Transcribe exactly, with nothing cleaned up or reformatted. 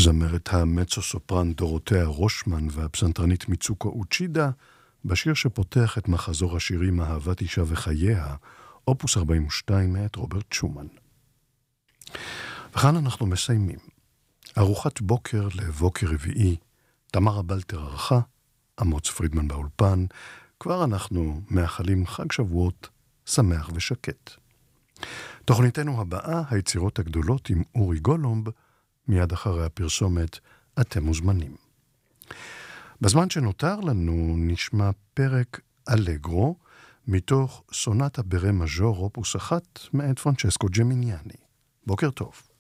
זמרת המצו-סופרן דורותיה רושמן והפסנתרנית מיצוקו אוצ'ידה, בשיר שפותח את מחזור השירים אהבת אישה וחייה, אופוס ארבעים ושתיים מאת רוברט שומן. וכאן אנחנו מסיימים. ארוחת בוקר לבוקר רביעי, תמרה בלטר ערכה, אמוץ פרידמן באולפן, כבר אנחנו מאחלים חג שבועות שמח ושקט. תוכניתנו הבאה, היצירות הגדולות עם אורי גולומב, מיד אחרי הפרסומת, אתם מוזמנים. בזמן שנותר לנו נשמע פרק אלגרו, מתוך סונטה ברה מז'ור אופוס אחת מאת פרנצ'סקו ג'מיניאני. בוקר טוב.